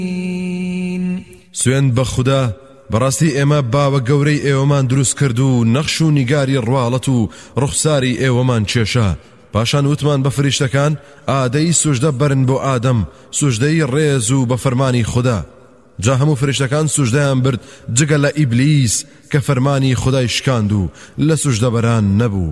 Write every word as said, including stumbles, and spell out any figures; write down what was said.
سوێن بە خوددا بەڕاستی ئێمە باوە گەورەی ئێوەمان دروست کرد و نەخش و نیگاری ڕواڵەت و ڕوخساری ئێوەمان کێشا. پاشان وتمان بە فریشتەکان ئادەی سوژدە بەرن بۆ ئادەم، سوژدەی ڕێز و بە فەرمانی خوددا. جا هەموو فریشتەکان سوژدەیان برد جگە لە ئیبلیس کە فەرمانی خودای شکاند و لە سوژدە بەران نەبوو.